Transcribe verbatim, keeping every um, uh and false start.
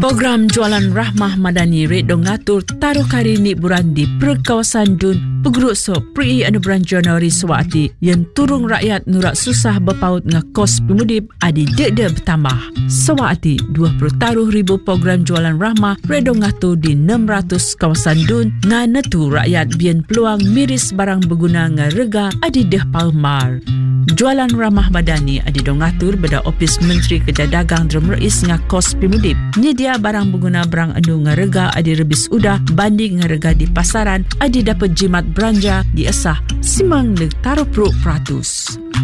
Program jualan Rahmah Madani red dong ngatur taruh kari ni buran di perkawasan Dun Peguruk so Pri anu bulan Januari sewakti yang turung rakyat nurak susah berpaut dengan kos pemudip adi dek-dek bertambah. Sewakti dua puluh taruh ribu program jualan Rahmah red dong ngatur di enam ratus kawasan Dun ngan netu rakyat bian peluang miris barang berguna ngan rega adi deh palmar. Jualan Rahmah Madani adi dong ngatur beda Opis Menteri Kerja Dagang Drum Reis ngah kos pemudip. Nyedia barang berguna barang anu ngarega adi rebis udah banding ngarega di pasaran adi dapat jimat belanja di esah simang leg taruh peruk peratus.